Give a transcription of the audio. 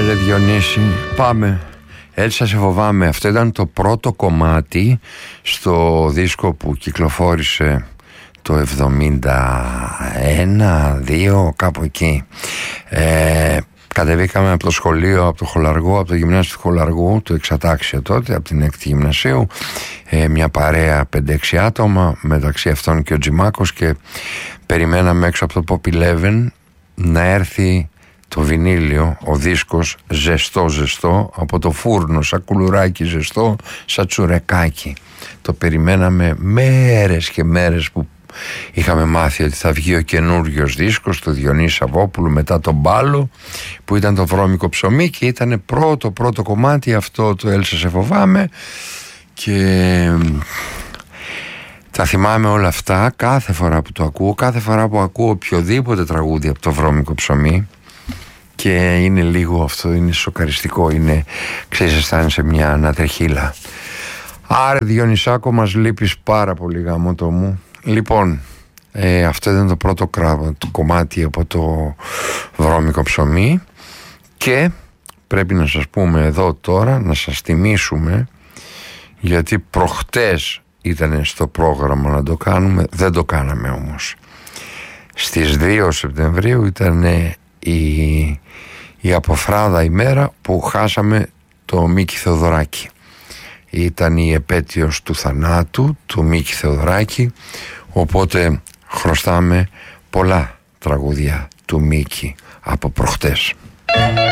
Έλε Διονύση, πάμε. Έλσα σε φοβάμαι. Αυτό ήταν το πρώτο κομμάτι στο δίσκο που κυκλοφόρησε το 71-2, κάπου εκεί. Κατεβήκαμε από το σχολείο, από το Χολαργό, από το γυμνάσιο του Χολαργού, το εξατάξιο τότε, από την 6η γυμνασίου, μια παρέα 5-6 άτομα, μεταξύ αυτών και ο Τζιμάκος, και περιμέναμε έξω από το Pop 11 να έρθει το βινίλιο, ο δίσκος ζεστό από το φούρνο, σαν κουλουράκι ζεστό, σαν τσουρεκάκι. Το περιμέναμε μέρες και μέρες που είχαμε μάθει ότι θα βγει ο καινούριος δίσκος του Διονύση Σαββόπουλου μετά τον Μπάλο, που ήταν το βρώμικο ψωμί, και ήταν πρώτο κομμάτι αυτό, το Έλσα σε φοβάμαι. Και τα θυμάμαι όλα αυτά κάθε φορά που το ακούω, κάθε φορά που ακούω οποιοδήποτε τραγούδι από το βρώμικο ψωμί. Και είναι λίγο αυτό, είναι σοκαριστικό, είναι, ξέρεις, αισθάνεσαι μια ανατριχύλα. Άρα Διονυσάκο, μας λείπεις πάρα πολύ, γαμώτο μου. Λοιπόν, αυτό ήταν το πρώτο κομμάτι από το βρώμικο ψωμί. Και πρέπει να σας πούμε εδώ τώρα, να σας θυμίσουμε, γιατί προχτές ήταν στο πρόγραμμα να το κάνουμε, δεν το κάναμε όμως. Στις 2 Σεπτεμβρίου ήταν η αποφράδα ημέρα που χάσαμε το Μίκη Θεοδωράκη. Ήταν η επέτειος του θανάτου του Μίκη Θεοδωράκη, οπότε χρωστάμε πολλά τραγούδια του Μίκη από προχτές.